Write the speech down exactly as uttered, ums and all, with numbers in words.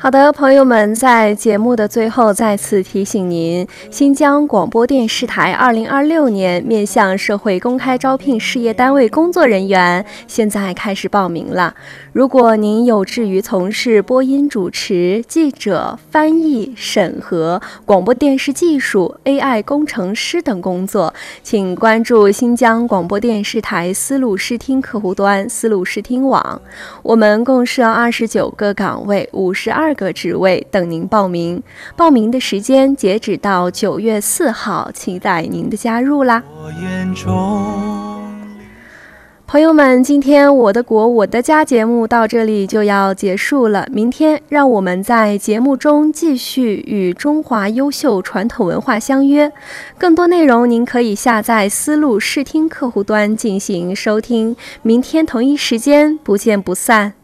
好的，朋友们，在节目的最后再次提醒您，新疆广播电视台二零二六年面向社会公开招聘事业单位工作人员现在开始报名了。如果您有志于从事播音主持、记者、翻译、审核、广播电视技术、A I 工程师等工作，请关注新疆广播电视台丝路视听客户端丝路视听网，我们共设二十九个岗位，五十二个职位等您报名。报名的时间截止到九月四号，期待您的加入啦！朋友们，今天我的国我的家节目到这里就要结束了。明天让我们在节目中继续与中华优秀传统文化相约。更多内容您可以下载丝路视听客户端进行收听。明天同一时间不见不散。